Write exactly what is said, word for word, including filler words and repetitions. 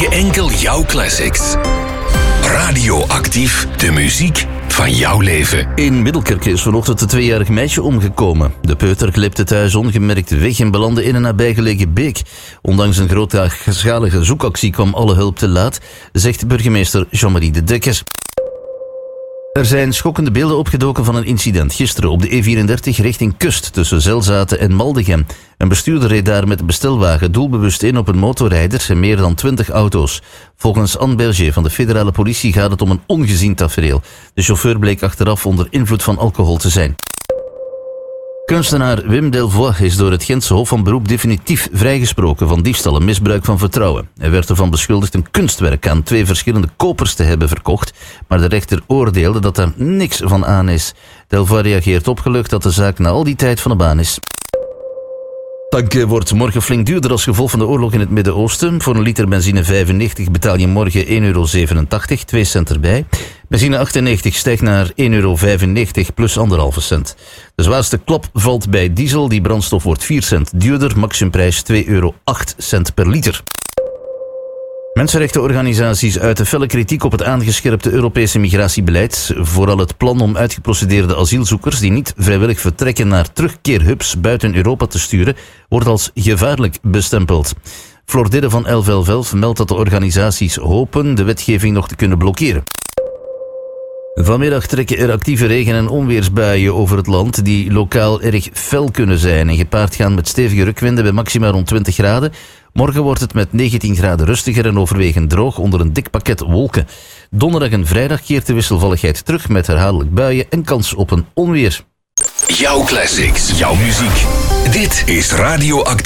je enkel jouw classics. Radioactief, de muziek van jouw leven. In Middelkerke is vanochtend een tweejarig meisje omgekomen. De peuter glipte thuis ongemerkt weg en belandde in een nabijgelegen beek. Ondanks een grootschalige zoekactie kwam alle hulp te laat, zegt burgemeester Jean-Marie de Dekker. Er zijn schokkende beelden opgedoken van een incident gisteren op de E vierendertig richting Kust tussen Zelzaten en Maldegem. Een bestuurder reed daar met een bestelwagen doelbewust in op een motorrijder en meer dan twintig auto's. Volgens Anne Berger van de federale politie gaat het om een ongezien tafereel. De chauffeur bleek achteraf onder invloed van alcohol te zijn. Kunstenaar Wim Delvoye is door het Gentse Hof van Beroep definitief vrijgesproken van diefstal en misbruik van vertrouwen. Hij werd ervan beschuldigd een kunstwerk aan twee verschillende kopers te hebben verkocht, maar de rechter oordeelde dat er niks van aan is. Delvoye reageert opgelucht dat de zaak na al die tijd van de baan is. Tanken wordt morgen flink duurder als gevolg van de oorlog in het Midden-Oosten. Voor een liter benzine vijfennegentig betaal je morgen één euro zevenentachtig, twee cent erbij. Benzine achtennegentig stijgt naar één euro vijfennegentig plus anderhalve cent. De zwaarste klap valt bij diesel. Die brandstof wordt vier cent duurder, maximumprijs twee euro acht cent per liter. Mensenrechtenorganisaties uiten felle kritiek op het aangescherpte Europese migratiebeleid. Vooral het plan om uitgeprocedeerde asielzoekers die niet vrijwillig vertrekken naar terugkeerhubs buiten Europa te sturen, wordt als gevaarlijk bestempeld. Floor Didde van elf elf elf meldt dat de organisaties hopen de wetgeving nog te kunnen blokkeren. Vanmiddag trekken er actieve regen- en onweersbuien over het land die lokaal erg fel kunnen zijn en gepaard gaan met stevige rukwinden bij maxima rond twintig graden. Morgen wordt het met negentien graden rustiger en overwegend droog onder een dik pakket wolken. Donderdag en vrijdag keert de wisselvalligheid terug met herhaaldelijk buien en kans op een onweer. Jouw classics, jouw muziek. Dit is Radioactief.